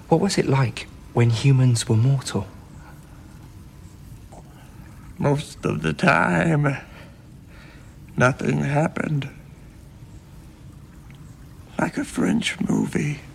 What was it like when humans were mortal? Most of the time, nothing happened. Like a French movie.